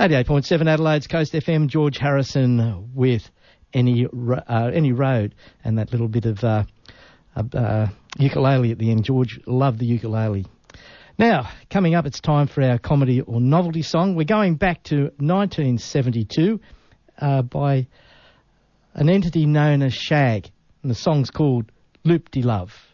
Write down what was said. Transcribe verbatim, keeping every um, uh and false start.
eighty-eight point seven Adelaide's Coast F M, George Harrison with Any uh, Any Road, and that little bit of uh, uh, ukulele at the end. George loved the ukulele. Now, coming up, it's time for our comedy or novelty song. We're going back to nineteen seventy-two uh, by an entity known as Shag, and the song's called Loop-de-Love.